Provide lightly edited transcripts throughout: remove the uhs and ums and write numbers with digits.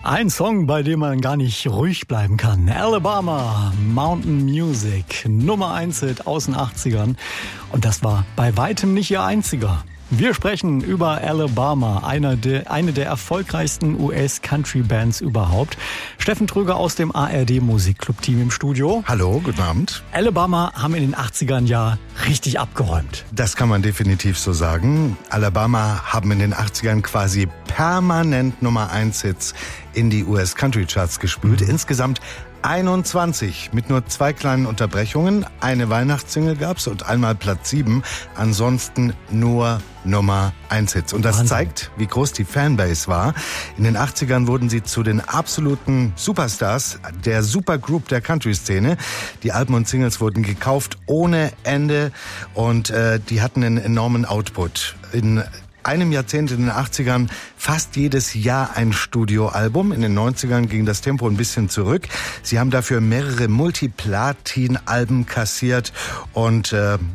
Ein Song, bei dem man gar nicht ruhig bleiben kann. Alabama, Mountain Music, Nummer 1 Hit aus den 80ern. Und das war bei weitem nicht ihr einziger. Wir sprechen über Alabama, eine der erfolgreichsten US-Country-Bands überhaupt. Steffen Tröger aus dem ARD-Musikclub-Team im Studio. Hallo, guten Abend. Alabama haben in den 80ern ja richtig abgeräumt. Das kann man definitiv so sagen. Alabama haben in den 80ern quasi permanent Nummer 1 Hits in die US-Country-Charts gespült. Insgesamt 21 mit nur 2 kleinen Unterbrechungen. Eine Weihnachtssingle gab's und einmal Platz 7. Ansonsten nur Nummer 1 Hits. Und das zeigt, wie groß die Fanbase war. In den 80ern wurden sie zu den absoluten Superstars der Supergroup der Country-Szene. Die Alben und Singles wurden gekauft ohne Ende und die hatten einen enormen Output. In einem Jahrzehnt in den 80ern fast jedes Jahr ein Studioalbum. In den 90ern ging das Tempo ein bisschen zurück. Sie haben dafür mehrere Multiplatin-Alben kassiert und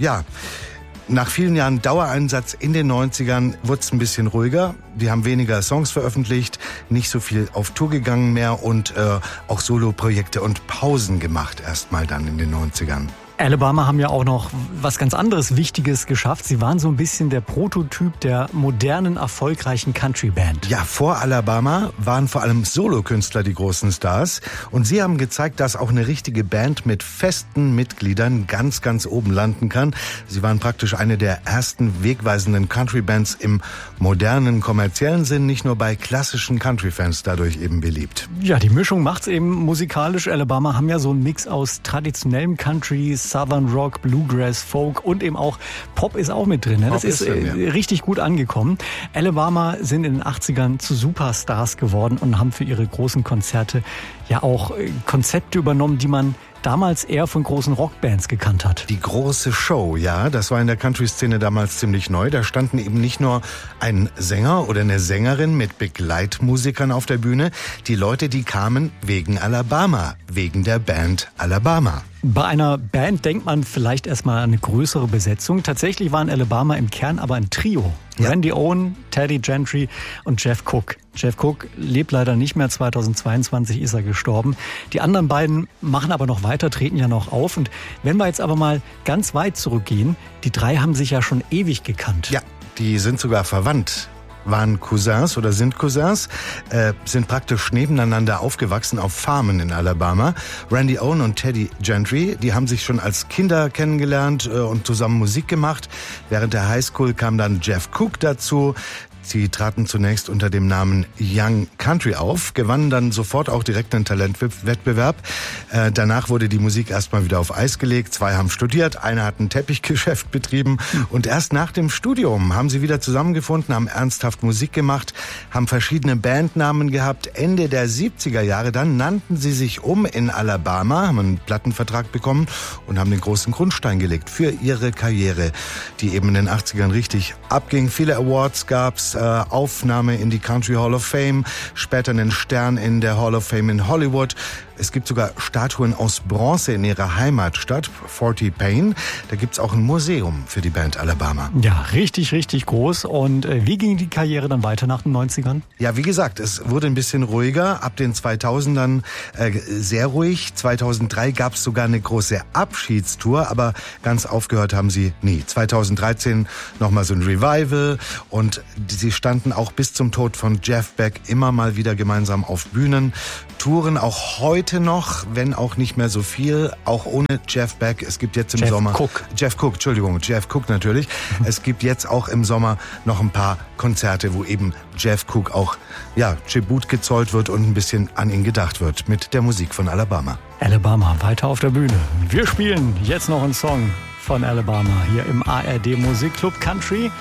nach vielen Jahren Dauereinsatz in den 90ern wurde es ein bisschen ruhiger. Die haben weniger Songs veröffentlicht, nicht so viel auf Tour gegangen mehr und auch Soloprojekte und Pausen gemacht erstmal dann in den 90ern. Alabama haben ja auch noch was ganz anderes Wichtiges geschafft. Sie waren so ein bisschen der Prototyp der modernen, erfolgreichen Country-Band. Ja, vor Alabama waren vor allem Solokünstler die großen Stars. Und sie haben gezeigt, dass auch eine richtige Band mit festen Mitgliedern ganz, ganz oben landen kann. Sie waren praktisch eine der ersten wegweisenden Country-Bands im modernen, kommerziellen Sinn, nicht nur bei klassischen Country-Fans dadurch eben beliebt. Ja, die Mischung macht's eben musikalisch. Alabama haben ja so einen Mix aus traditionellem Country, Southern Rock, Bluegrass, Folk und eben auch Pop ist auch mit drin. Das ist richtig gut angekommen. Alabama sind in den 80ern zu Superstars geworden und haben für ihre großen Konzerte ja auch Konzepte übernommen, die man damals eher von großen Rockbands gekannt hat. Die große Show, ja, das war in der Country-Szene damals ziemlich neu. Da standen eben nicht nur ein Sänger oder eine Sängerin mit Begleitmusikern auf der Bühne. Die Leute, die kamen wegen Alabama, wegen der Band Alabama. Bei einer Band denkt man vielleicht erstmal an eine größere Besetzung. Tatsächlich waren Alabama im Kern aber ein Trio. Ja. Randy Owen, Teddy Gentry und Jeff Cook. Jeff Cook lebt leider nicht mehr, 2022 ist er gestorben. Die anderen beiden machen aber noch weiter, treten ja noch auf. Und wenn wir jetzt aber mal ganz weit zurückgehen, die drei haben sich ja schon ewig gekannt. Ja, die sind sogar verwandt. Waren Cousins oder sind Cousins, sind praktisch nebeneinander aufgewachsen auf Farmen in Alabama. Randy Owen und Teddy Gentry, die haben sich schon als Kinder kennengelernt und zusammen Musik gemacht. Während der Highschool kam dann Jeff Cook dazu. Sie traten zunächst unter dem Namen Young Country auf, gewannen dann sofort auch direkt einen Talentwettbewerb. Danach wurde die Musik erstmal wieder auf Eis gelegt. 2 haben studiert, einer hat ein Teppichgeschäft betrieben. Und erst nach dem Studium haben sie wieder zusammengefunden, haben ernsthaft Musik gemacht, haben verschiedene Bandnamen gehabt. Ende der 70er Jahre dann nannten sie sich um in Alabama, haben einen Plattenvertrag bekommen und haben den großen Grundstein gelegt für ihre Karriere, die eben in den 80ern richtig abging. Viele Awards gab's. Aufnahme in die Country Hall of Fame, später einen Stern in der Hall of Fame in Hollywood. Es gibt sogar Statuen aus Bronze in ihrer Heimatstadt, Fort Payne. Da gibt's auch ein Museum für die Band Alabama. Ja, richtig, richtig groß. Und wie ging die Karriere dann weiter nach den 90ern? Ja, wie gesagt, es wurde ein bisschen ruhiger. Ab den 2000ern sehr ruhig. 2003 gab's sogar eine große Abschiedstour, aber ganz aufgehört haben sie nie. 2013 nochmal so ein Revival und sie standen auch bis zum Tod von Jeff Beck immer mal wieder gemeinsam auf Bühnen. Touren auch heute noch, wenn auch nicht mehr so viel, auch ohne Jeff Beck. Es gibt jetzt im Sommer... Jeff Cook natürlich. Es gibt jetzt auch im Sommer noch ein paar Konzerte, wo eben Jeff Cook auch Tribut gezollt wird und ein bisschen an ihn gedacht wird mit der Musik von Alabama. Alabama, weiter auf der Bühne. Wir spielen jetzt noch einen Song von Alabama hier im ARD Musikclub Country.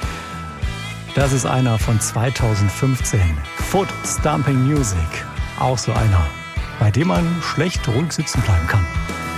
Das ist einer von 2015. Foot Stomping Music. Auch so einer, bei dem man schlecht ruhig sitzen bleiben kann.